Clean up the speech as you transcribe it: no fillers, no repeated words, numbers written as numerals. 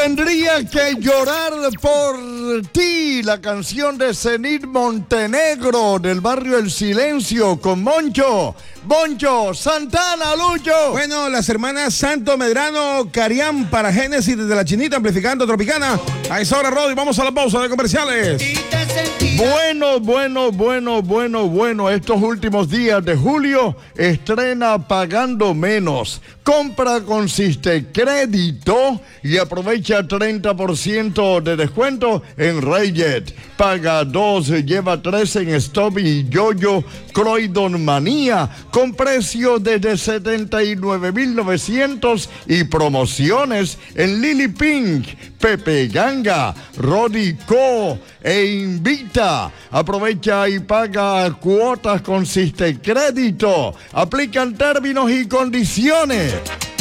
Tendría que llorar por ti, la canción de Zenit Montenegro del barrio El Silencio con Moncho, Santana, Lucho. Bueno, las hermanas Santo Medrano, Carián para Génesis desde la Chinita, amplificando Tropicana. A esa hora, Rodi, vamos a la pausa de comerciales. Bueno, estos últimos días de julio estrena Pagando Menos. Compra con Crédito y aprovecha 30% de descuento en Rayjet. Paga 2, lleva 3 en Stop y Yoyo Croydon Manía con precio desde 79,900 y promociones en Lily Pink, Pepe Ganga, Rodico e Invita. Aprovecha y paga cuotas con Crédito. Aplican términos y condiciones.